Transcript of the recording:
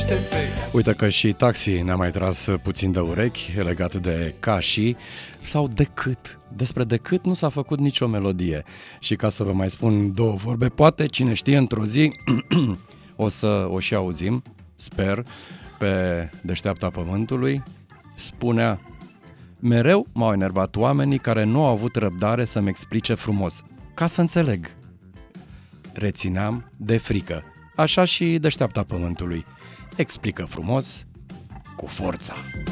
Uite că și Taxi ne-a mai tras puțin de urechi legat de ca și sau decât. Despre decât nu s-a făcut nicio melodie. Și ca să vă mai spun două vorbe, poate, cine știe, într-o zi o să o și auzim, sper, pe Deșteapta Pământului. Spunea: mereu m-au enervat oamenii care nu au avut răbdare să-mi explice frumos, ca să înțeleg. Rețineam de frică. Așa și Deșteapta Pământului. Explică frumos, cu forța.